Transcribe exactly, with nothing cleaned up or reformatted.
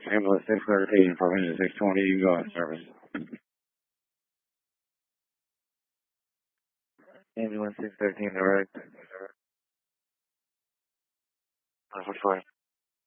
Ambulance six thirteen for engine six twenty, you go in service. Ambulance six thirteen, direct. Which way?